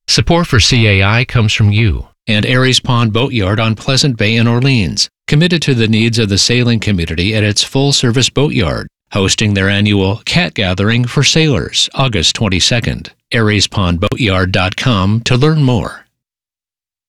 Support for CAI comes from you and Aries Pond Boatyard on Pleasant Bay in Orleans, committed to the needs of the sailing community at its full-service boatyard, hosting their annual Cat Gathering for Sailors, August 22nd. AriesPondBoatyard.com to learn more.